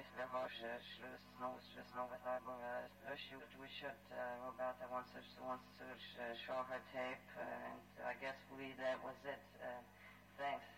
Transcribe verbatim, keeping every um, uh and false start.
vi har snowet we should uh, about that one such one such uh, show her tape, uh, and I guess we that was it. Uh, thanks.